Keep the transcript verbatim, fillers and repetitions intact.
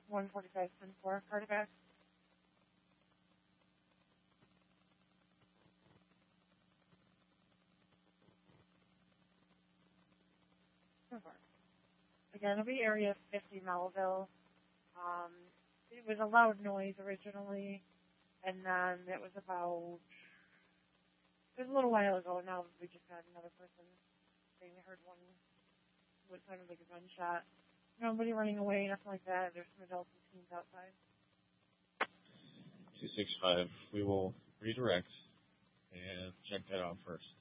one forty-five ten four, Cardiac. Again, it'll be Area fifty, Melville. Um, it was a loud noise originally, and then it was about, it was a little while ago now, we just had another person saying they heard one, what sounded like a gunshot. Nobody running away, nothing like that. There's some adults and teens outside. two six five, we will redirect and check that out first.